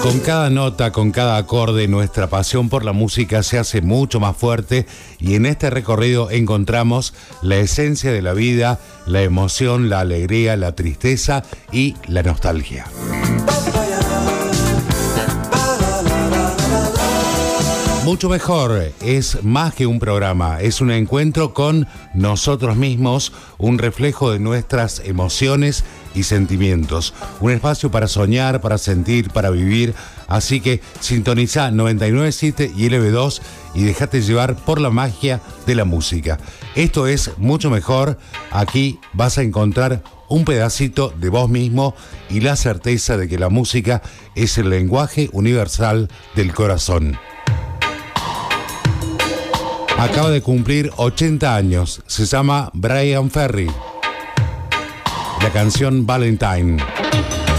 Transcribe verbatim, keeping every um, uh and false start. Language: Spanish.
Con cada nota, con cada acorde, nuestra pasión por la música se hace mucho más fuerte y en este recorrido encontramos la esencia de la vida, la emoción, la alegría, la tristeza y la nostalgia. Mucho mejor, es más que un programa, es un encuentro con nosotros mismos, un reflejo de nuestras emociones y sentimientos, un espacio para soñar, para sentir, para vivir, así que sintoniza noventa y nueve punto siete y L B dos y dejate llevar por la magia de la música. Esto es Mucho Mejor, aquí vas a encontrar un pedacito de vos mismo y la certeza de que la música es el lenguaje universal del corazón. Acaba de cumplir ochenta años, se llama Bryan Ferry. La canción Valentine.